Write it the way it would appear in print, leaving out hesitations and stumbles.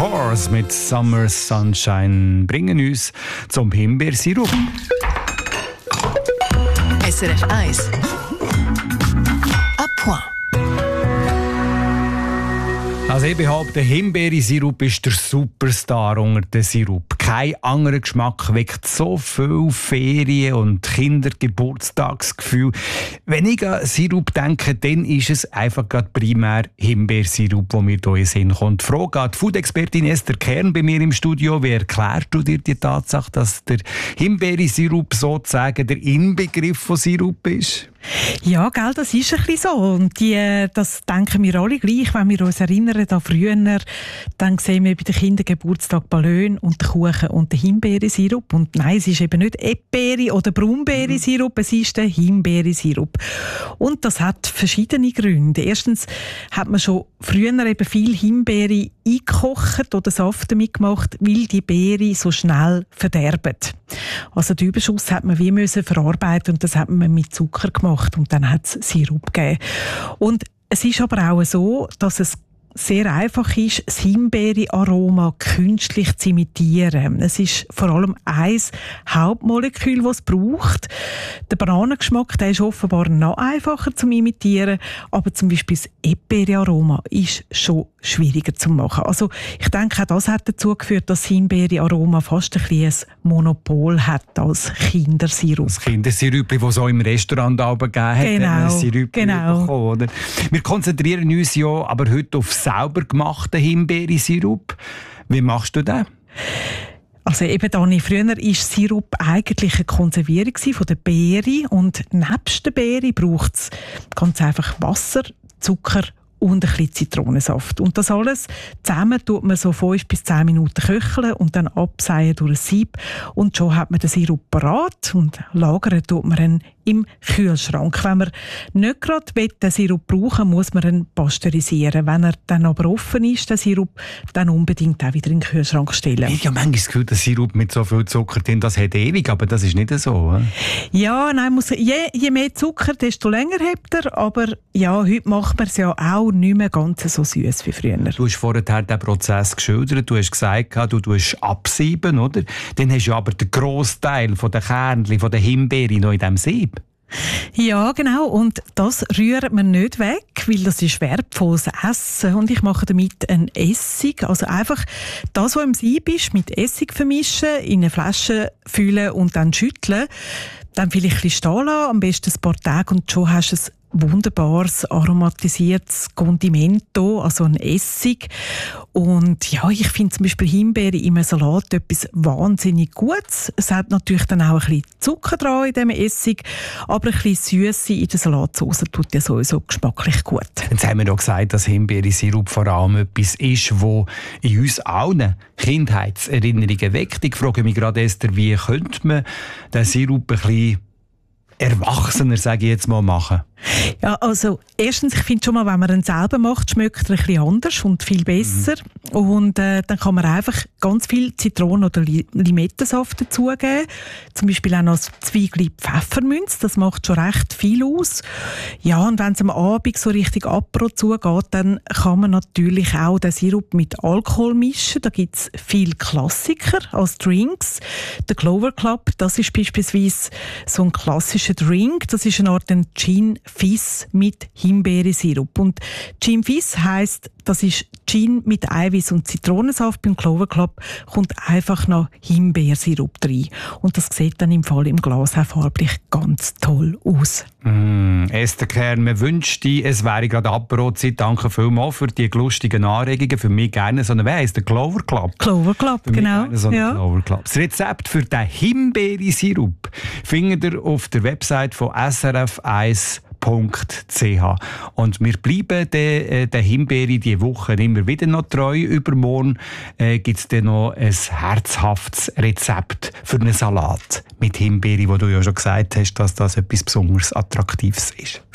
Course mit Summer Sunshine bringen uns zum Himbeersirup. SRF 1 à point. Also ich behaupte, der Himbeersirup ist der Superstar unter den Sirup. Kein anderer Geschmack weckt so viel Ferien- und Kindergeburtstagsgefühl. Wenn ich an Sirup denke, dann ist es einfach gerade primär Himbeersirup, der mir hier in den Sinn kommt. Die Frage an die Food-Expertin Esther Kern bei mir im Studio. Wie erklärst du dir die Tatsache, dass der Himbeersirup sozusagen der Inbegriff von Sirup ist? Ja, gell, das ist ein bisschen so. Und das denken wir alle gleich, wenn wir uns erinnern an früher. Dann sehen wir bei den Kindergeburtstag Ballon und den Kuchen und den Himbeersirup. Und nein, es ist eben nicht Erdbeere- oder Brombeersirup, es ist der Himbeersirup. Und das hat verschiedene Gründe. Erstens hat man schon früher eben viel Himbeere eingekocht oder Saft damit gemacht, weil die Beere so schnell verderben. Also den Überschuss hat man wie müssen verarbeiten und das hat man mit Zucker gemacht und dann hat es Sirup gegeben. Und es ist aber auch so, dass es sehr einfach ist, das Himbeeraroma künstlich zu imitieren. Es ist vor allem ein Hauptmolekül, das es braucht. Der Bananengeschmack, der ist offenbar noch einfacher zu imitieren, aber zum Beispiel das Erdbeerearoma ist schon schwieriger zu machen. Also ich denke, auch das hat dazu geführt, dass das Himbeerearoma fast ein bisschen ein Monopol hat als Kindersirup. Das Kindersirup, das es auch im Restaurant gegeben hat, genau. Bekommen, oder? Wir konzentrieren uns ja aber heute auf selber gemachten Himbeersirup. Wie machst du das? Also eben, Dani, früher war Sirup eigentlich eine Konservierung von der Beere und nebst der Beere braucht es ganz einfach Wasser, Zucker und ein bisschen Zitronensaft. Und das alles zusammen tut man so 5 bis 10 Minuten köcheln und dann abseihen durch ein Sieb. Und schon hat man den Sirup parat und lagern tut man ihn im Kühlschrank. Wenn man nicht gerade den Sirup brauchen will, muss man ihn pasteurisieren. Wenn er dann aber offen ist, der Sirup, dann unbedingt auch wieder in den Kühlschrank stellen. Ich habe manchmal das Gefühl, der Sirup mit so viel Zucker drin, das hat ewig, aber das ist nicht so. Oder? Ja, nein, je mehr Zucker, desto länger hebt er. Aber ja, heute macht man es ja auch nicht mehr ganz so süß wie früher. Du hast vorher den Prozess geschildert, du hast gesagt, du tust absieben, oder? Dann hast du aber den Grossteil der Kernchen, von der Himbeere noch in diesem Sieb. Ja, genau. Und das rührt man nicht weg, weil das ist wertvolles Essen. Und ich mache damit einen Essig. Also einfach das, was im Sieb ist, mit Essig vermischen, in eine Flasche füllen und dann schütteln. Dann vielleicht ein bisschen stehen lassen, am besten ein paar Tage, und schon hast du ein wunderbares aromatisiertes Condimento, also ein Essig. Und ja, ich finde zum Beispiel Himbeere in einem Salat etwas wahnsinnig Gutes. Es hat natürlich dann auch ein bisschen Zucker dran in diesem Essig, aber ein bisschen Süße in der Salatsauce tut ja sowieso geschmacklich gut. Jetzt haben wir doch gesagt, dass Himbeersirup vor allem etwas ist, das in uns allen Kindheitserinnerungen weckt. Ich frage mich gerade, Esther, wie könnte man den Sirup ein bisschen erwachsener, sage ich jetzt mal, machen? Ja, also erstens, ich finde schon mal, wenn man ihn selber macht, schmeckt er ein bisschen anders und viel besser. Und dann kann man einfach ganz viel Zitronen- oder Limettensaft dazugeben. Zum Beispiel auch noch ein Zweigli Pfefferminz, das macht schon recht viel aus. Ja, und wenn es am Abend so richtig Apero zugeht, dann kann man natürlich auch den Sirup mit Alkohol mischen. Da gibt es viele Klassiker als Drinks. Der Clover Club, das ist beispielsweise so ein klassischer Drink. Das ist eine Art Gin Fizz mit Himbeersirup. Und Gin Fizz heisst, das ist Gin mit Eiweiß und Zitronensaft. Beim Clover Club kommt einfach noch Himbeersirup rein. Und das sieht dann im Fall im Glas auch farblich ganz toll aus. Esther Kern, man wünscht dir, es wäre gerade Aperozeit. Danke vielmals für die lustigen Anregungen. Für mich gerne so eine, wer heisst der Clover Club? Clover Club, für genau. So ja. Clover Club. Das Rezept für den Himbeersirup findet ihr auf der Website von srf1.ch. Und wir bleiben der Himbeere diese Woche immer wieder noch treu. Übermorgen gibt es dann noch ein herzhaftes Rezept für einen Salat mit Himbeere, wo du ja schon gesagt hast, dass das etwas besonders Attraktives ist.